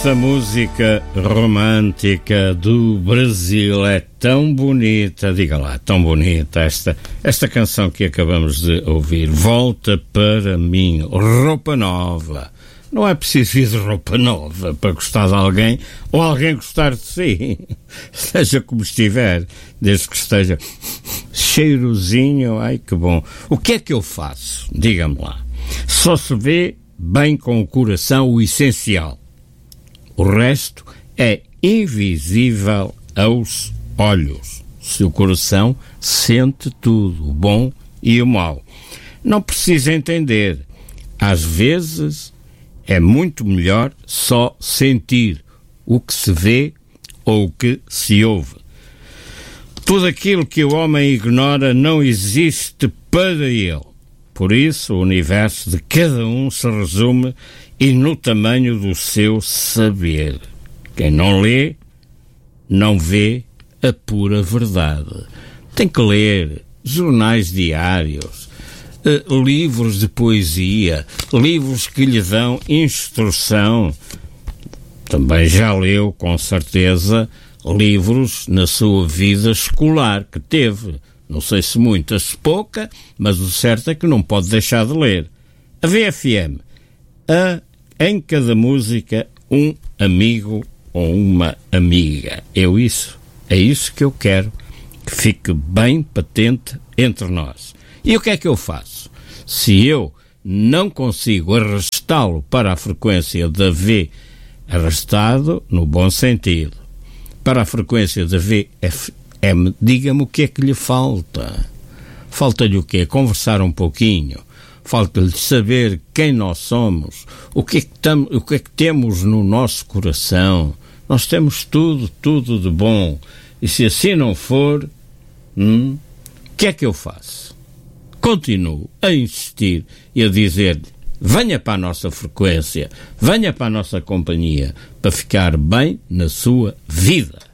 Esta música romântica do Brasil é tão bonita, diga lá, tão bonita esta canção que acabamos de ouvir. Volta para mim, roupa nova. Não é preciso ir de roupa nova para gostar de alguém ou alguém gostar de si. Seja como estiver, desde que esteja cheirosinho, ai que bom. O que é que eu faço? Diga-me lá. Só se vê bem com o coração o essencial. O resto é invisível aos olhos. Se o coração sente tudo, o bom e o mau. Não precisa entender. Às vezes é muito melhor só sentir o que se vê ou o que se ouve. Tudo aquilo que o homem ignora não existe para ele. Por isso, o universo de cada um se resume e no tamanho do seu saber. Quem não lê, não vê a pura verdade. Tem que ler jornais diários, livros de poesia, livros que lhe dão instrução. Também já leu, com certeza, livros na sua vida escolar que teve. Não sei se muita, se pouca, mas o certo é que não pode deixar de ler. A VFM, em cada música, um amigo ou uma amiga. É isso que eu quero que fique bem patente entre nós. E o que é que eu faço? Se eu não consigo arrastá-lo para a frequência da V, arrastado no bom sentido, para a frequência da VFM, diga-me o que é que lhe falta. Falta-lhe o quê? Conversar um pouquinho. Falta-lhe saber quem nós somos, o que é que temos no nosso coração. Nós temos tudo de bom. E se assim não for, o que é que eu faço? Continuo a insistir e a dizer-lhe: venha para a nossa frequência, venha para a nossa companhia, para ficar bem na sua vida.